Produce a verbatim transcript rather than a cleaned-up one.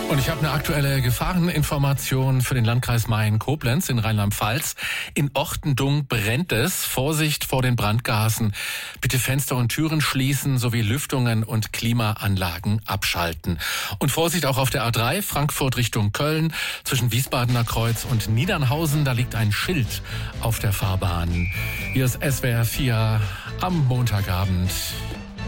Und ich habe eine aktuelle Gefahreninformation für den Landkreis Mayen-Koblenz in Rheinland-Pfalz. In Ortendung brennt es. Vorsicht vor den Brandgasen. Bitte Fenster und Türen schließen sowie Lüftungen und Klimaanlagen abschalten. Und Vorsicht auch auf der A drei, Frankfurt Richtung Köln, zwischen Wiesbadener Kreuz und Niedernhausen. Da liegt ein Schild auf der Fahrbahn. Hier ist S W R vier am Montagabend.